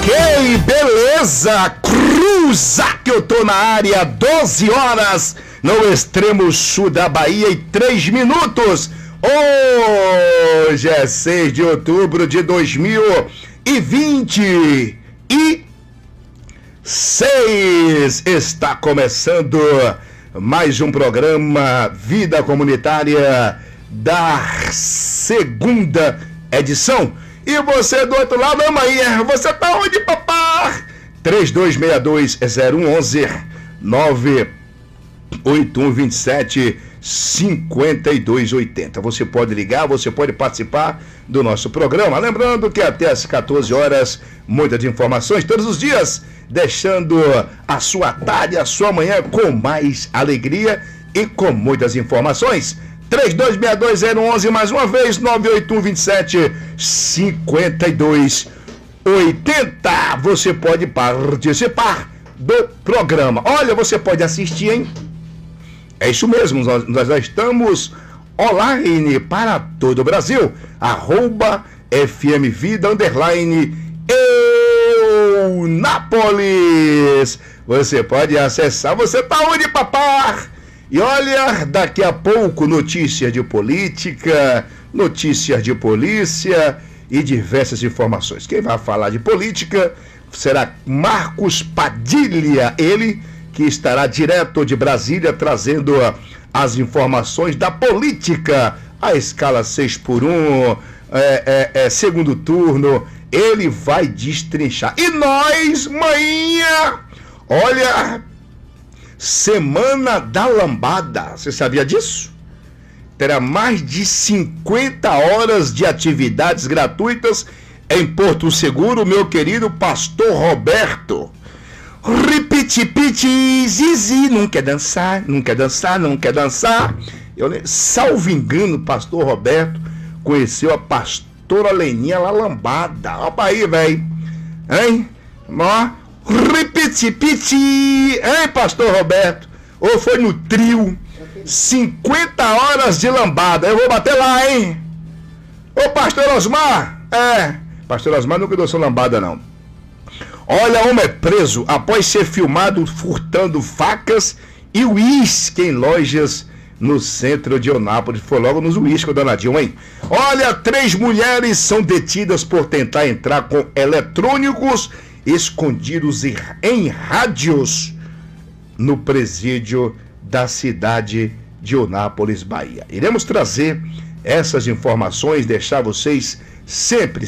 Ok, beleza, cruza que eu tô na área, 12 horas no extremo sul da Bahia e 3 minutos. Hoje é 6 de outubro de 2026. Está começando mais um programa Vida Comunitária da segunda edição. E você do outro lado, amanhã, você tá onde, papá? 3262-0111 98127-5280. Você pode ligar, você pode participar do nosso programa. Lembrando que até às 14 horas, muitas informações todos os dias, deixando a sua tarde, a sua manhã com mais alegria e com muitas informações. 3262-0111, mais uma vez, 98127-5280. Você pode participar do programa. Olha, você pode assistir, hein? É isso mesmo, nós já estamos online para todo o Brasil. @FM Vida _Eunápolis. Você pode acessar. Você tá onde, papá? E olha, daqui a pouco notícias de política, notícias de polícia e diversas informações. Quem vai falar de política será Marcos Padilha, ele que estará direto de Brasília trazendo as informações da política, a escala 6x1, segundo turno, ele vai destrinchar. E nós, manhã, olha, Semana da Lambada, você sabia disso? Terá mais de 50 horas de atividades gratuitas em Porto Seguro, meu querido pastor Roberto. Ripiti-piti, zizi, não quer dançar, não quer dançar, não quer dançar. Salvo engano, pastor Roberto conheceu a pastora Leninha lá Lambada. Ó pra aí, velho. Hein? Ó. Ripiti-piti, hein, pastor Roberto? Ou foi no trio? 50 horas de lambada. Eu vou bater lá, hein? Ô, pastor Osmar. Pastor Osmar nunca dançou lambada, não. Olha, homem é preso após ser filmado furtando facas e uísque em lojas no centro de Eunápolis. Foi logo nos uísque, danadinho, hein? Olha, 3 mulheres são detidas por tentar entrar com eletrônicos escondidos em rádios no presídio da cidade de Eunápolis, Bahia. Iremos trazer essas informações, deixar vocês sempre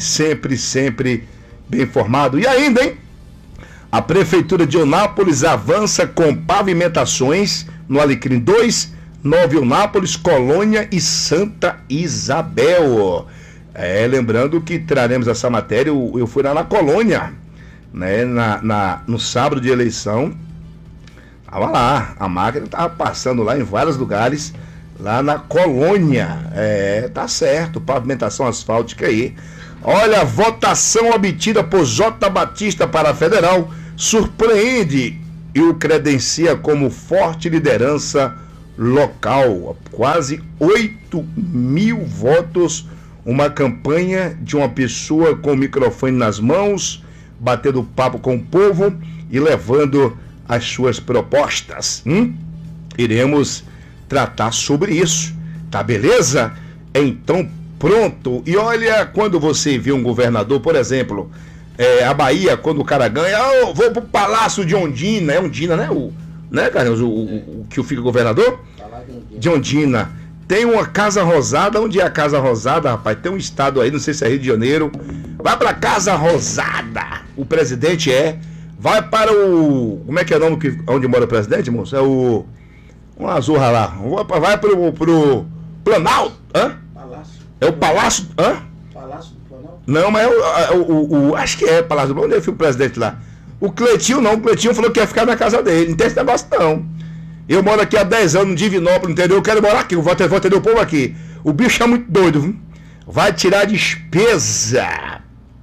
bem informados. E ainda, hein? A Prefeitura de Eunápolis avança com pavimentações no Alecrim 2, Nova Eunápolis, Colônia e Santa Isabel. Lembrando que traremos essa matéria, eu fui lá na Colônia, né, no sábado de eleição. Tava lá, a máquina tava passando lá em vários lugares, lá na Colônia. Tá certo, pavimentação asfáltica aí. Olha, votação obtida por J. Batista para a federal surpreende e o credencia como forte liderança local. Quase 8.000 votos, uma campanha de uma pessoa com o microfone nas mãos, batendo papo com o povo e levando as suas propostas. Iremos tratar sobre isso, tá beleza? Então pronto. E olha, quando você vê um governador, por exemplo, a Bahia, quando o cara ganha, eu vou pro Palácio de Ondina, é Ondina, né? Carlos, o que fica governador? De Ondina. Tem uma Casa Rosada. Onde é a Casa Rosada, rapaz? Tem um estado aí, não sei se é Rio de Janeiro. Vai pra Casa Rosada. O presidente vai para o... Como é que é o nome onde mora o presidente, moço? É o... Uma azurra lá. Vai pro Planalto. Palácio. É o Palácio... Palácio do Planalto? Não, mas acho que é Palácio do Planalto. Onde é que o presidente lá? O Cleitinho não. O Cleitinho falou que ia ficar na casa dele. Não tem esse negócio, não. Eu moro aqui há 10 anos, no Divinópolis, entendeu? Eu quero morar aqui. Vou atender o povo aqui. O bicho é muito doido, viu? Vai tirar despesa.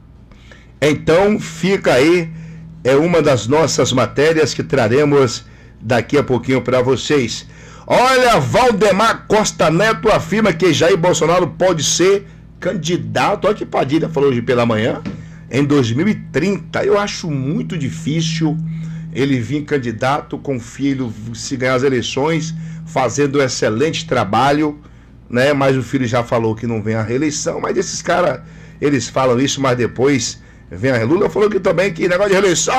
Então, fica aí. É uma das nossas matérias que traremos daqui a pouquinho para vocês. Olha, Valdemar Costa Neto afirma que Jair Bolsonaro pode ser candidato. Olha que Padilha falou hoje pela manhã. em 2030. Eu acho muito difícil ele vir candidato com o filho, se ganhar as eleições, fazendo um excelente trabalho, né? Mas o filho já falou que não vem a reeleição, mas esses caras, eles falam isso, mas depois vem a Lula falou que também que negócio de reeleição,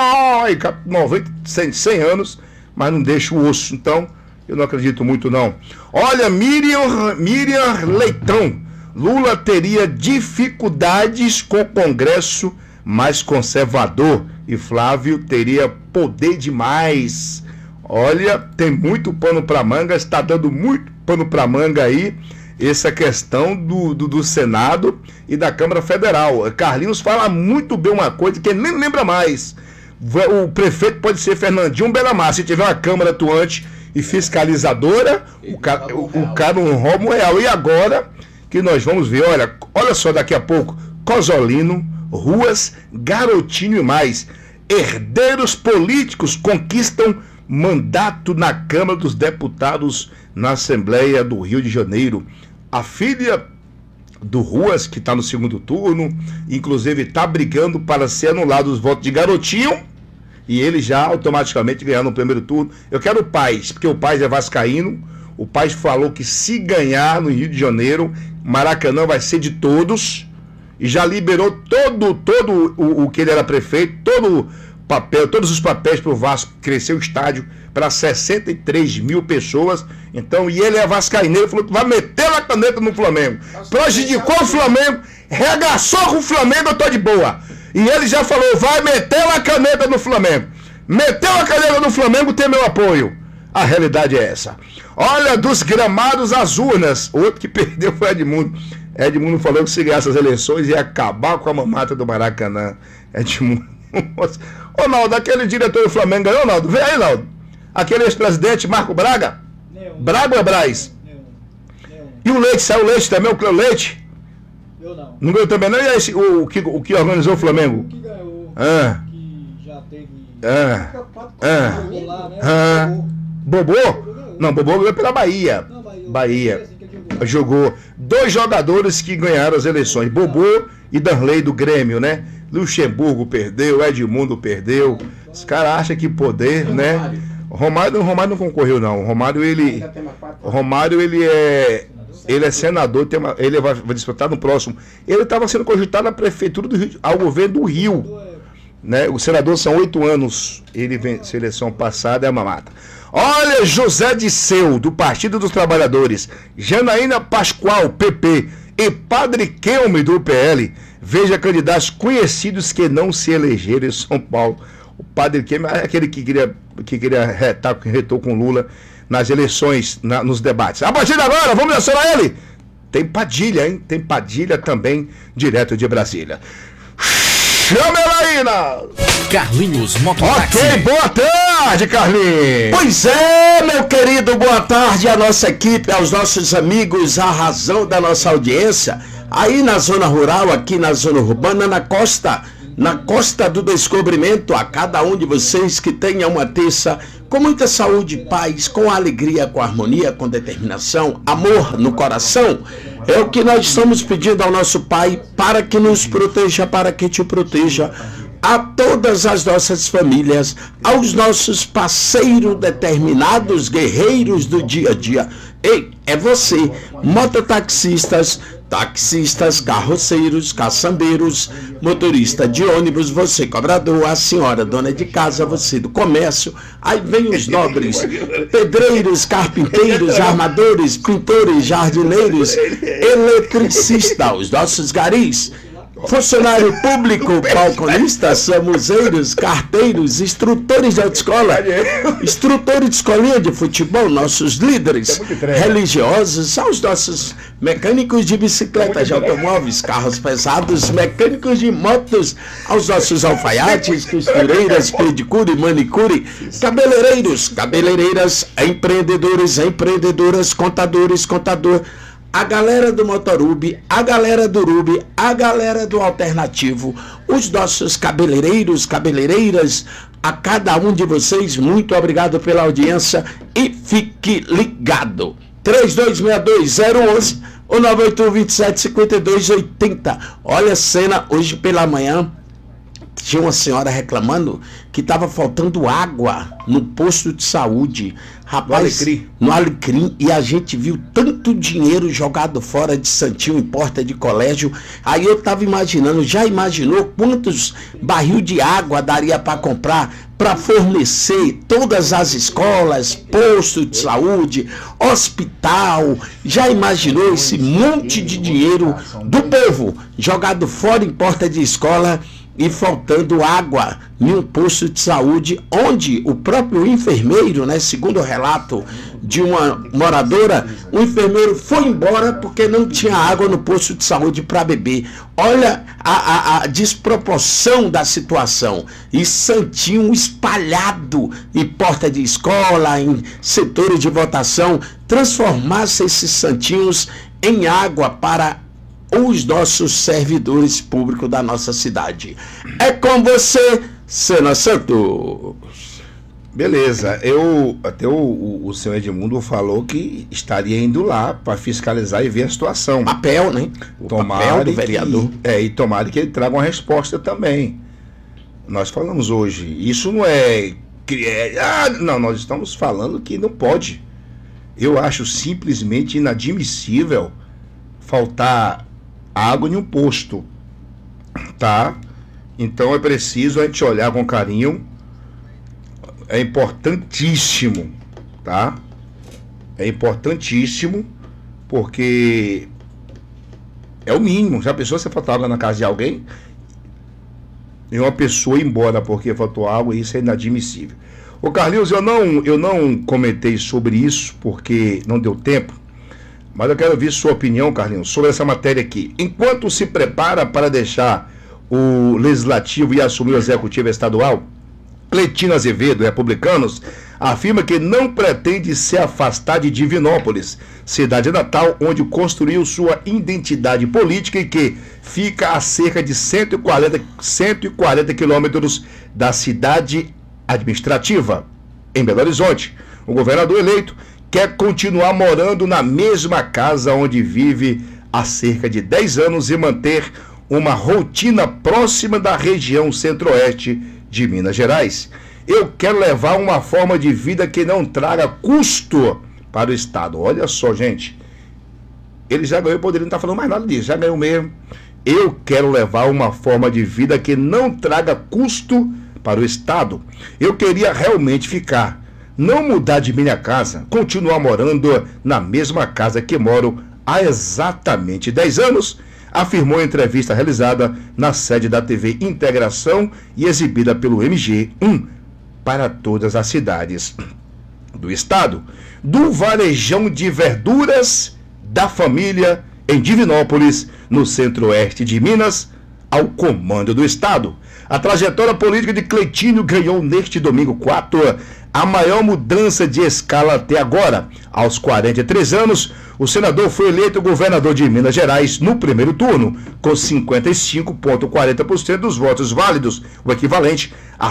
90, 100 anos, mas não deixa o osso. Então, eu não acredito muito não. Olha, Miriam Leitão, Lula teria dificuldades com o Congresso mais conservador e Flávio teria poder demais. Olha, tem muito pano para manga, está dando muito pano para manga aí essa questão do Senado e da Câmara Federal. Carlinhos fala muito bem uma coisa que ele nem lembra mais. O prefeito pode ser Fernandinho Belamar, se tiver uma Câmara atuante e fiscalizadora, o cara não rouba um real. E agora que nós vamos ver, olha só, daqui a pouco, Cosolino, Ruas, Garotinho e mais. Herdeiros políticos conquistam mandato na Câmara dos Deputados na Assembleia do Rio de Janeiro. A filha do Ruas, que está no segundo turno, inclusive está brigando para ser anulado os votos de Garotinho, e ele já automaticamente ganhar no primeiro turno. Eu quero o Paes, porque o Paes é vascaíno. O Paes falou que se ganhar no Rio de Janeiro, Maracanã vai ser de todos, e já liberou todo o que ele era prefeito, todos os papéis para o Vasco crescer o estádio para 63 mil pessoas. Então, e ele é vascaíneiro, falou que vai meter a caneta no Flamengo. Prejudicou o Flamengo, regaçou com o Flamengo, eu tô de boa. E ele já falou, vai meter a caneta no Flamengo. Meteu a caneta no Flamengo, tem meu apoio. A realidade é essa. Olha, dos gramados às urnas, outro que perdeu foi Edmundo. Edmundo falou que se ganhasse as eleições ia acabar com a mamata do Maracanã. Edmundo. Ô, Naldo, aquele diretor do Flamengo ganhou, Naldo? Vem aí, Naldo. Aquele ex-presidente Marco Braga? Braga ou é Braz? E o Leite, saiu o Leite também, o Cleo Leite? Eu não. Não ganhou também, não? E aí, o que organizou o Flamengo? O que ganhou, que já teve... Bobô? Não, Bobô ganhou pela Bahia. Não, Bahia. Jogou 2 jogadores que ganharam as eleições, Bobô e Danley do Grêmio, né? Luxemburgo perdeu, Edmundo perdeu. Os caras acham que poder, né? Romário não concorreu, não. Romário, ele é senador, ele vai disputar no próximo. Ele estava sendo cogitado na prefeitura do Rio, ao governo do Rio, né? O senador são 8 anos. Ele venceu a eleição passada, é uma mata. Olha, José Disseu, do Partido dos Trabalhadores, Janaína Pascoal, PP, e Padre Kelme, do PL. Veja candidatos conhecidos que não se elegeram em São Paulo. O Padre Kelme é aquele que queria retou com Lula nas eleições, nos debates. A partir de agora, vamos acionar ele. Tem Padilha, hein? Tem Padilha também, direto de Brasília. Chama ela aí, Carlinhos Mototáxi. Ok, boa tarde, Carlinhos. Pois é, meu querido, boa tarde à nossa equipe, aos nossos amigos, a razão da nossa audiência, aí na zona rural, aqui na zona urbana, na costa do descobrimento, a cada um de vocês que tenha uma terça com muita saúde, paz, com alegria, com harmonia, com determinação, amor no coração. É o que nós estamos pedindo ao nosso Pai, para que nos proteja, para que te proteja, a todas as nossas famílias, aos nossos parceiros determinados, guerreiros do dia a dia. Ei, é você, mototaxistas, taxistas, carroceiros, caçambeiros, motorista de ônibus, você cobrador, a senhora dona de casa, você do comércio, aí vem os nobres, pedreiros, carpinteiros, armadores, pintores, jardineiros, eletricistas, os nossos garis, funcionário público, balconistas, samuzeiros, carteiros, instrutores de autoescola, instrutores de escolinha de futebol, nossos líderes religiosos, aos nossos mecânicos de bicicletas, de automóveis, carros pesados, mecânicos de motos, aos nossos alfaiates, costureiras, pedicure, manicure, cabeleireiros, cabeleireiras, empreendedores, empreendedoras, contadores, contador, a galera do Motorub, a galera do Rubi, a galera do Alternativo, os nossos cabeleireiros, cabeleireiras, a cada um de vocês, muito obrigado pela audiência e fique ligado. 3262-011 ou 981-27-52-80. Olha a cena hoje pela manhã, tinha uma senhora reclamando que estava faltando água no posto de saúde. Rapaz, no Alecrim. E a gente viu tanto dinheiro jogado fora de santinho em porta de colégio. Aí eu estava imaginando, já imaginou quantos barril de água daria para comprar para fornecer todas as escolas, posto de saúde, hospital? Já imaginou esse monte de dinheiro do povo jogado fora em porta de escola e faltando água em um posto de saúde, onde o próprio enfermeiro, né, segundo o relato de uma moradora, o enfermeiro foi embora porque não tinha água no posto de saúde para beber. Olha a desproporção da situação. E santinho espalhado em porta de escola, em setores de votação, transformasse esses santinhos em água para os nossos servidores públicos da nossa cidade. É com você, Sena Santos. Beleza, até o senhor Edmundo falou que estaria indo lá para fiscalizar e ver a situação. Papel, né? O papel do vereador. E tomara que ele traga uma resposta também. Nós falamos hoje, isso não não, nós estamos falando que não pode. Eu acho simplesmente inadmissível faltar água em um posto, tá? Então é preciso a gente olhar com carinho. É importantíssimo, tá? É importantíssimo, porque é o mínimo. Já pensou se faltar água na casa de alguém e uma pessoa ir embora porque faltou água? Isso é inadmissível. Ô Carlinhos, eu não comentei sobre isso porque não deu tempo, mas eu quero ouvir sua opinião, Carlinhos, sobre essa matéria aqui. Enquanto se prepara para deixar o Legislativo e assumir o Executivo Estadual, Cleitino Azevedo, Republicanos, afirma que não pretende se afastar de Divinópolis, cidade natal onde construiu sua identidade política e que fica a cerca de 140 quilômetros da cidade administrativa. Em Belo Horizonte, o governador eleito quer continuar morando na mesma casa onde vive há cerca de 10 anos e manter uma rotina próxima da região centro-oeste de Minas Gerais. Eu quero levar uma forma de vida que não traga custo para o Estado. Olha só, gente. Ele já ganhou, poderia não estar falando mais nada disso, já ganhou mesmo. Eu quero levar uma forma de vida que não traga custo para o Estado. Eu queria realmente ficar, não mudar de minha casa, continuar morando na mesma casa que moro há exatamente 10 anos, afirmou em entrevista realizada na sede da TV Integração e exibida pelo MG1 para todas as cidades do estado. Do varejão de verduras da família em Divinópolis, no centro-oeste de Minas, ao comando do estado. A trajetória política de Cleitino ganhou neste domingo 4 a maior mudança de escala até agora. Aos 43 anos, o senador foi eleito governador de Minas Gerais no primeiro turno, com 55,40% dos votos válidos, o equivalente a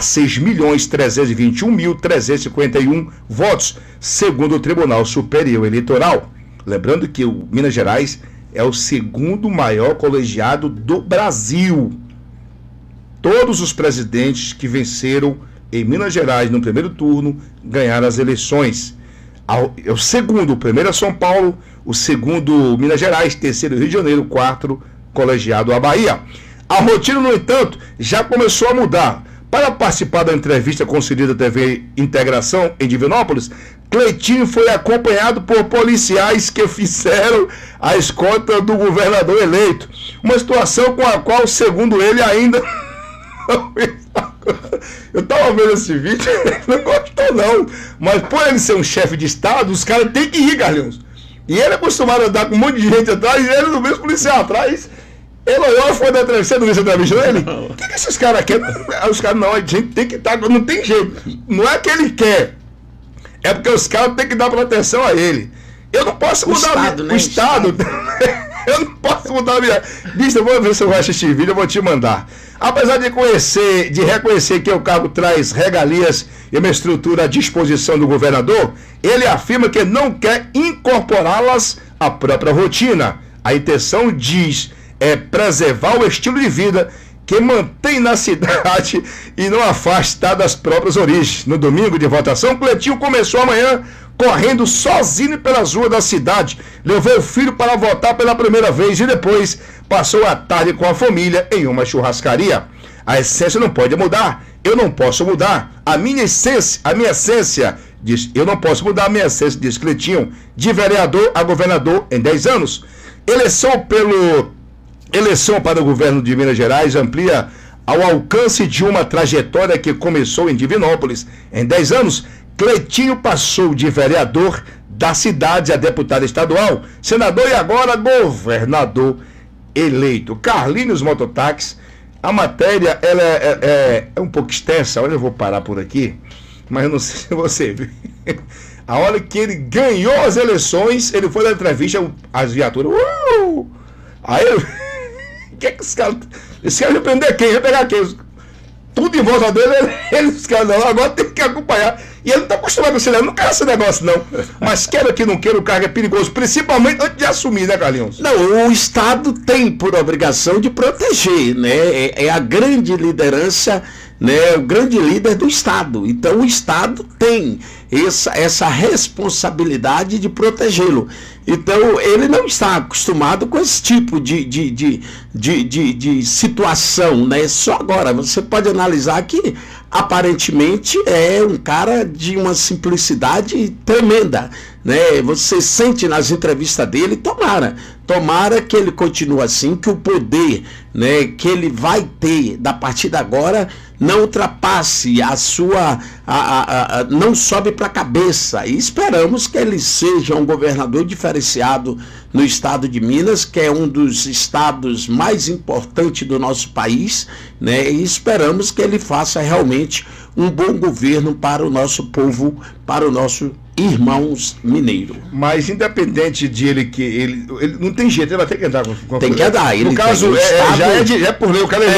6.321.351 votos, segundo o Tribunal Superior Eleitoral. Lembrando que o Minas Gerais é o segundo maior colegiado do Brasil. Todos os presidentes que venceram em Minas Gerais no primeiro turno ganharam as eleições. O segundo, o primeiro é São Paulo, o segundo Minas Gerais, terceiro Rio de Janeiro, quarto colegiado a Bahia. A rotina, no entanto, já começou a mudar. Para participar da entrevista concedida à TV Integração em Divinópolis, Cleitino foi acompanhado por policiais que fizeram a escolta do governador eleito. Uma situação com a qual, segundo ele, ainda... Eu tava vendo esse vídeo, não gostou não, mas por ele ser um chefe de estado, os caras têm que ir, Carlinhos. E ele é acostumado a andar com um monte de gente atrás, e ele no mesmo policial atrás. Ele olhou e foi da entrevista, você não viu essa entrevista dele? O que esses caras querem? Os caras, não, a gente tem que estar, não tem jeito. Não é que ele quer, é porque os caras têm que dar proteção a ele. Eu não posso mudar o Estado. Eu não posso mudar a minha... Bicho, eu vou ver se eu acho este vídeo, eu vou te mandar. Apesar de reconhecer que o cargo traz regalias e uma estrutura à disposição do governador, ele afirma que não quer incorporá-las à própria rotina. A intenção, diz, é preservar o estilo de vida que mantém na cidade e não afasta das próprias origens. No domingo de votação, Cleitinho começou amanhã correndo sozinho pelas ruas da cidade, levou o filho para votar pela primeira vez e depois passou a tarde com a família em uma churrascaria. A essência não pode mudar, eu não posso mudar a minha essência, diz, eu não posso mudar a minha essência, diz Cleitinho, de vereador a governador em 10 anos. Eleição para o governo de Minas Gerais amplia ao alcance de uma trajetória que começou em Divinópolis. Em 10 anos, Cleitinho passou de vereador da cidade a deputado estadual, senador e agora governador eleito. Carlinhos Mototáxi, a matéria ela é um pouco extensa, olha, eu vou parar por aqui, mas eu não sei se você viu. A hora que ele ganhou as eleições, ele foi dar entrevista às viaturas. Aí ele... que esse cara vai prender quem? Vai pegar quem? Tudo em volta dele, os caras não, agora tem que acompanhar. E ele não está acostumado com isso, ele não quer esse negócio, não. Mas queira que não queira, o cargo é perigoso, principalmente antes de assumir, né, Carlinhos? Não, o Estado tem por obrigação de proteger, né? É a grande liderança, né? O grande líder do Estado. Então o Estado tem essa responsabilidade de protegê-lo. Então ele não está acostumado com esse tipo de situação, né? Só agora você pode analisar que aparentemente é um cara de uma simplicidade tremenda, né? Você sente nas entrevistas dele, tomara que ele continue assim, que o poder, né, que ele vai ter da partir de agora não ultrapasse a sua, não sobe para a cabeça, e esperamos que ele seja um governador diferenciado no estado de Minas, que é um dos estados mais importantes do nosso país, né? E esperamos que ele faça realmente um bom governo para o nosso povo, para o nosso irmãos mineiro. Mas independente de ele não tem jeito, ele vai ter que entrar com tem que andar. No caso, já é por lei, o cara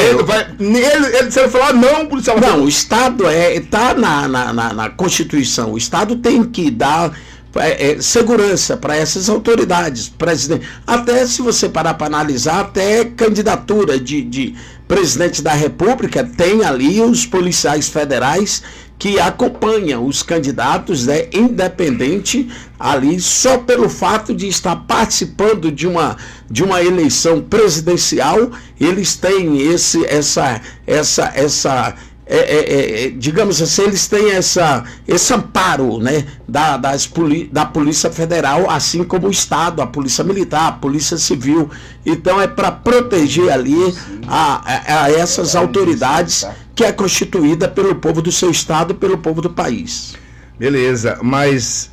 se ele falar não, o policial não, o Estado está na Constituição, o Estado tem que dar segurança para essas autoridades, presidente. Até se você parar para analisar, até candidatura de presidente da República, tem ali os policiais federais que acompanham os candidatos, né, independente ali, só pelo fato de estar participando de uma eleição presidencial, eles têm digamos assim, eles têm esse amparo, né, da Polícia Federal, assim como o Estado, a Polícia Militar, a Polícia Civil. Então é para proteger ali a essas autoridades que é constituída pelo povo do seu estado, pelo povo do país. Beleza, mas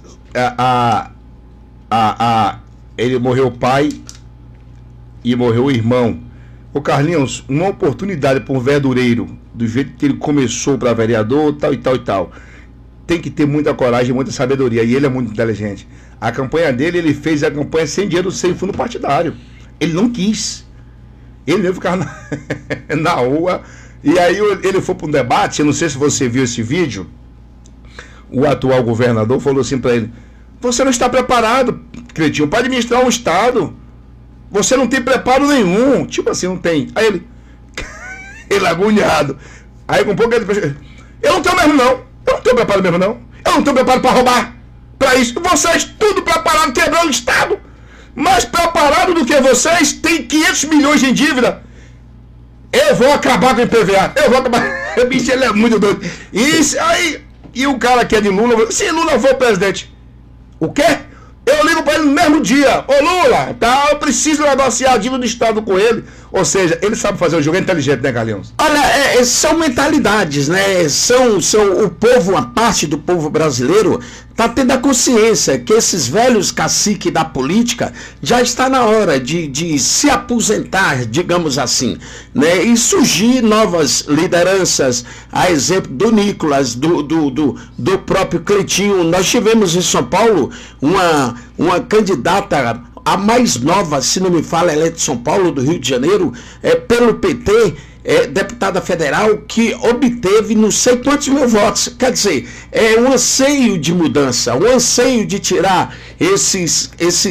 ele morreu o pai e morreu o irmão. Ô Carlinhos, uma oportunidade para um verdureiro, do jeito que ele começou para vereador, tal e tal e tal, tem que ter muita coragem, muita sabedoria, e ele é muito inteligente. A campanha dele, ele fez a campanha sem dinheiro, sem fundo partidário. Ele não quis. Ele mesmo ficava na rua, e aí ele foi para um debate, eu não sei se você viu esse vídeo, o atual governador falou assim para ele: você não está preparado, Cleitinho, para administrar um estado. Você não tem preparo nenhum. Tipo assim, não tem. Aí ele agoniado. Aí com um pouco ele... Eu não tenho mesmo não. Eu não tenho preparo mesmo não. Eu não tenho preparo para roubar. Para isso. Vocês tudo preparado, quebrando o estado. Mais preparado do que vocês, tem 500 milhões em dívida. Eu vou acabar com o IPVA. Eu vou acabar. O bicho, ele é muito doido. Isso aí. E o cara que é de Lula, se Lula for presidente, o quê? Eu ligo para ele no mesmo dia: ô Lula, tá, eu preciso negociar a dívida do Estado com ele. Ou seja, ele sabe fazer o jogo, é inteligente, né, Carlinhos? Olha, são mentalidades, né? São o povo, uma parte do povo brasileiro está tendo a consciência que esses velhos caciques da política já está na hora de se aposentar, digamos assim, né? E surgir novas lideranças, a exemplo do Nicolas, do próprio Cleitinho. Nós tivemos em São Paulo uma candidata, a mais nova, se não me fala, ela é de São Paulo, do Rio de Janeiro, pelo PT, deputada federal que obteve não sei quantos mil votos. Quer dizer, é um anseio de mudança, um anseio de tirar esses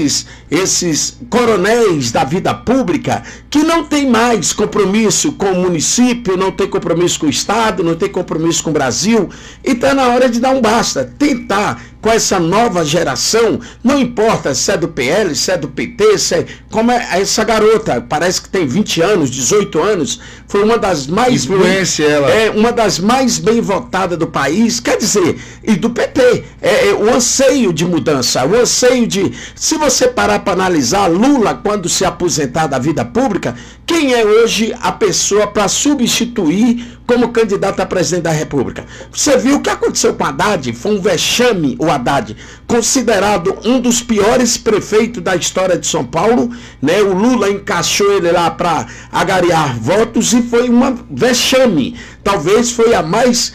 coronéis da vida pública que não tem mais compromisso com o município, não tem compromisso com o Estado, não tem compromisso com o Brasil. E está na hora de dar um basta, tentar com essa nova geração, não importa se é do PL, se é do PT, se é, como é essa garota, parece que tem 20 anos, 18 anos, foi uma das mais uma das mais bem votadas do país, quer dizer, e do PT, o anseio de mudança, o anseio de, se você parar para analisar Lula quando se aposentar da vida pública, quem é hoje a pessoa para substituir como candidato a presidente da República? Você viu o que aconteceu com o Haddad? Foi um vexame o Haddad, considerado um dos piores prefeitos da história de São Paulo, né? O Lula encaixou ele lá para agariar votos e foi uma vexame. Talvez foi a mais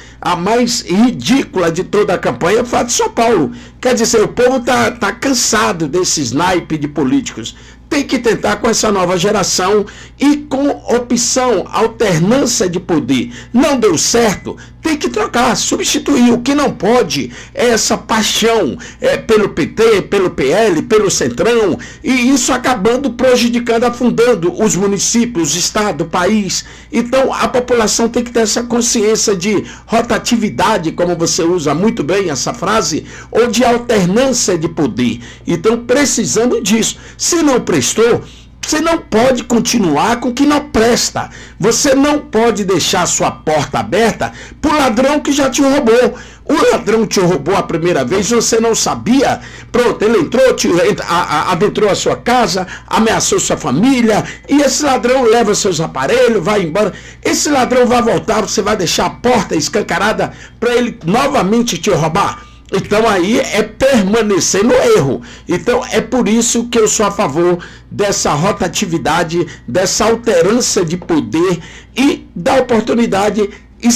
ridícula de toda a campanha, foi a de São Paulo. Quer dizer, o povo tá cansado desses naipes de políticos. Tem que tentar com essa nova geração e com opção, alternância de poder. Não deu certo, tem que trocar, substituir. O que não pode é essa paixão pelo PT, pelo PL, pelo Centrão, e isso acabando prejudicando, afundando os municípios, o Estado, o país. Então a população tem que ter essa consciência de rotatividade, como você usa muito bem essa frase, ou de alternância de poder. Então precisamos disso. Se não prestou, você não pode continuar com o que não presta. Você não pode deixar sua porta aberta para o ladrão que já te roubou. O ladrão te roubou a primeira vez, você não sabia. Pronto, ele entrou, adentrou a sua casa, ameaçou sua família, e esse ladrão leva seus aparelhos, vai embora. Esse ladrão vai voltar, você vai deixar a porta escancarada para ele novamente te roubar? Então aí é permanecer no erro. Então é por isso que eu sou a favor dessa rotatividade, dessa alternância de poder e da oportunidade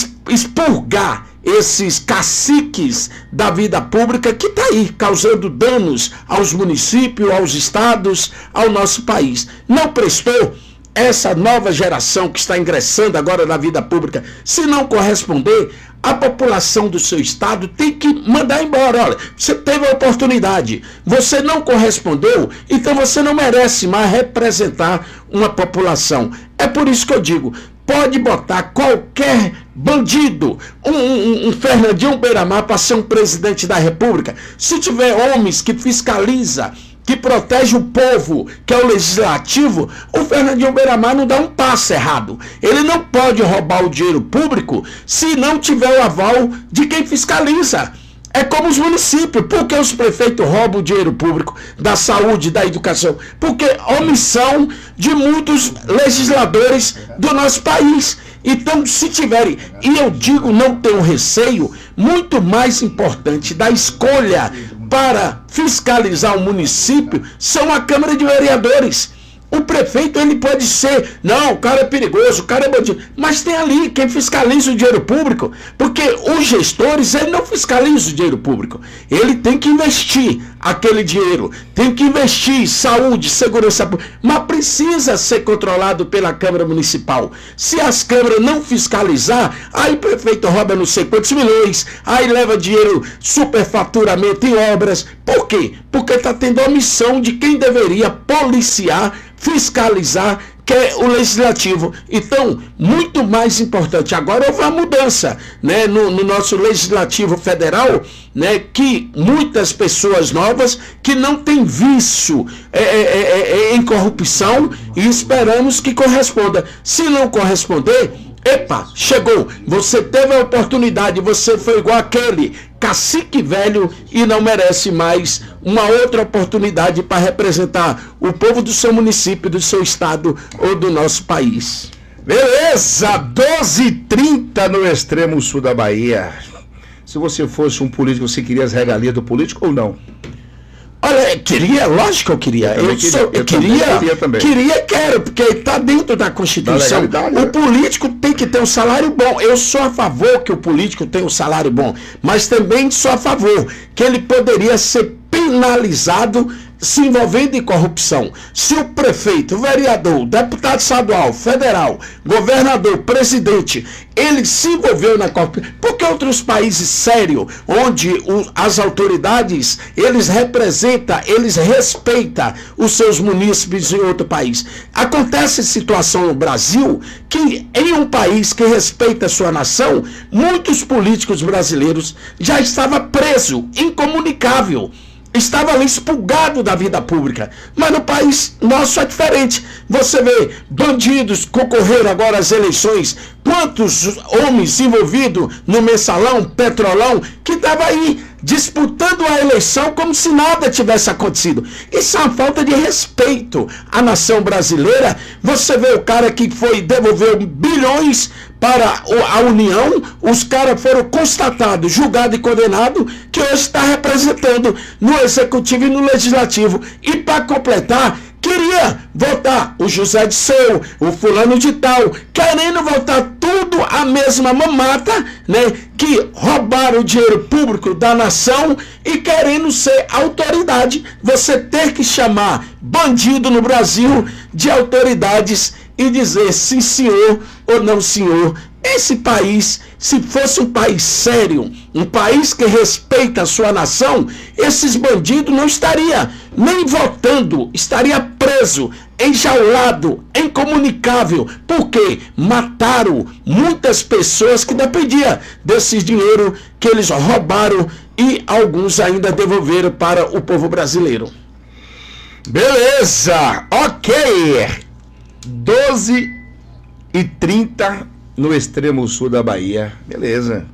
expurgar esses caciques da vida pública que está aí causando danos aos municípios, aos estados, ao nosso país. Não prestou? Essa nova geração que está ingressando agora na vida pública, se não corresponder, a população do seu estado tem que mandar embora. Olha, você teve a oportunidade, você não correspondeu, então você não merece mais representar uma população. É por isso que eu digo, pode botar qualquer bandido, um Fernandinho Beiramar para ser um presidente da República, se tiver homens que fiscaliza, que protege o povo, que é o legislativo, o Fernandinho Beiramar não dá um passo errado. Ele não pode roubar o dinheiro público se não tiver o aval de quem fiscaliza. É como os municípios. Por que os prefeitos roubam o dinheiro público da saúde, da educação? Porque omissão de muitos legisladores do nosso país. Então, se tiverem, e eu digo, não tenho receio, muito mais importante da escolha para fiscalizar o município são a Câmara de Vereadores. O prefeito, ele pode ser, não, o cara é perigoso, o cara é bandido, mas tem ali quem fiscaliza o dinheiro público, porque os gestores, ele não fiscaliza o dinheiro público, ele tem que investir aquele dinheiro, tem que investir em saúde, segurança pública, mas precisa ser controlado pela Câmara Municipal. Se as câmaras não fiscalizar, aí o prefeito rouba não sei quantos milhões, aí leva dinheiro, superfaturamento em obras. Por quê? Porque está tendo omissão de quem deveria policiar, fiscalizar, que é o legislativo. Então, muito mais importante, agora houve uma mudança, né, no nosso legislativo federal, né, que muitas pessoas novas que não têm vício em corrupção, e esperamos que corresponda. Se não corresponder, epa, chegou, você teve a oportunidade, você foi igual aquele cacique velho e não merece mais uma outra oportunidade para representar o povo do seu município, do seu estado ou do nosso país. Beleza, 12h30 no extremo sul da Bahia. Se você fosse um político, você queria as regalias do político ou não? Olha, queria, lógico que eu queria. Quero, porque está dentro da Constituição. O político tem que ter um salário bom. Eu sou a favor que o político tenha um salário bom, mas também sou a favor que ele poderia ser penalizado se envolvendo em corrupção. Se o prefeito, o vereador, o deputado estadual, federal, governador, presidente, ele se envolveu na corrupção, porque outros países sérios, onde as autoridades, eles representam, eles respeitam os seus munícipes em outro país. Acontece situação no Brasil, que em um país que respeita a sua nação, muitos políticos brasileiros já estavam presos, incomunicável, estava ali expurgado da vida pública. Mas no país nosso é diferente. Você vê bandidos concorreram agora às eleições. Quantos homens envolvidos no mensalão, petrolão, que estavam aí disputando a eleição como se nada tivesse acontecido. Isso é uma falta de respeito à nação brasileira. Você vê o cara que devolveu bilhões para a União, os caras foram constatados, julgados e condenados, que hoje está representando no Executivo e no Legislativo. E para completar, queria votar o José de Seu, o fulano de tal, querendo votar tudo a mesma mamata, né? Que roubaram o dinheiro público da nação e querendo ser autoridade. Você ter que chamar bandido no Brasil de autoridades e dizer sim senhor ou não senhor. Esse país, se fosse um país sério, um país que respeita a sua nação, esses bandidos não estariam nem votando, estaria preso, enjaulado, incomunicável, porque mataram muitas pessoas que dependiam desse dinheiro que eles roubaram e alguns ainda devolveram para o povo brasileiro. Beleza, ok. 12h30 no extremo sul da Bahia. Beleza.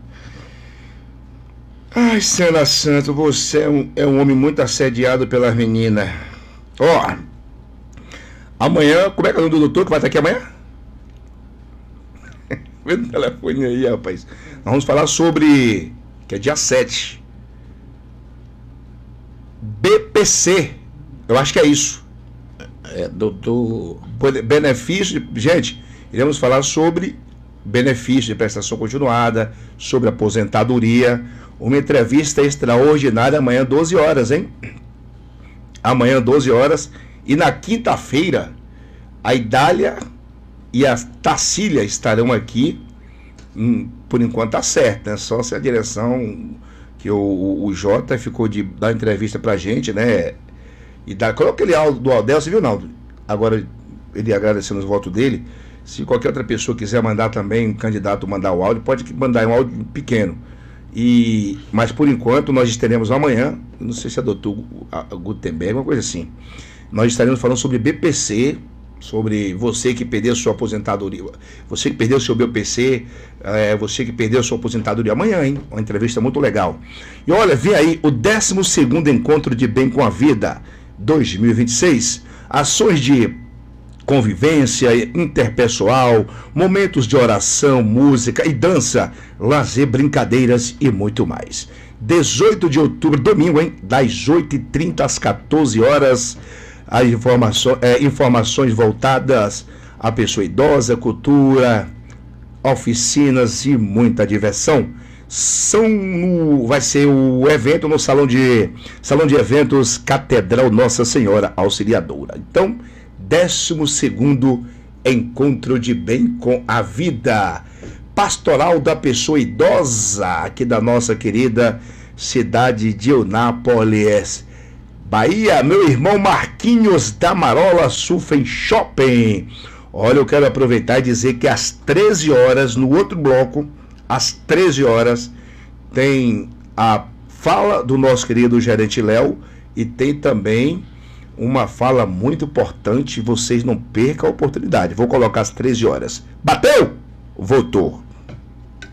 Ai, Senhora Santo, você é um homem muito assediado pelas meninas. Ó, amanhã, como é que é o nome do doutor que vai estar aqui amanhã? Vê no telefone aí, rapaz. Nós vamos falar sobre, que é dia 7, BPC. Eu acho que é isso. Doutor... Benefício, gente, iremos falar sobre benefício de prestação continuada, sobre aposentadoria, uma entrevista extraordinária amanhã 12 horas, hein? Amanhã 12 horas, e na quinta-feira a Idália e a Tacília estarão aqui. Por enquanto tá certo, né? Só se a direção que o Jota ficou de dar entrevista pra gente, né? E coloca aquele áudio do Aldel, você viu, Naldo? Agora ele agradecendo os votos dele. Se qualquer outra pessoa quiser mandar também, um candidato mandar o áudio, pode mandar um áudio pequeno. Mas por enquanto nós estaremos amanhã, não sei se é doutor Gutenberg, uma coisa assim. Nós estaremos falando sobre BPC, sobre você que perdeu sua aposentadoria, você que perdeu seu BPC, você que perdeu sua aposentadoria amanhã, hein? Uma entrevista muito legal. E olha, vem aí o 12º Encontro de Bem com a Vida 2026. Ações de convivência interpessoal, momentos de oração, música e dança, lazer, brincadeiras e muito mais. 18 de outubro, domingo, hein? Das 8h30 às 14 horas. As informações voltadas à pessoa idosa, cultura, oficinas e muita diversão. Vai ser o evento no Salão de Eventos Catedral Nossa Senhora Auxiliadora. Então, 12º Encontro de Bem com a Vida, Pastoral da Pessoa Idosa, aqui da nossa querida cidade de Eunápolis, Bahia. Meu irmão Marquinhos da Marola Surf Shopping. Olha, eu quero aproveitar e dizer que às 13 horas, no outro bloco, às 13 horas, tem a fala do nosso querido gerente Léo e tem também uma fala muito importante. Vocês não percam a oportunidade. Vou colocar às 13 horas. Bateu? Votou.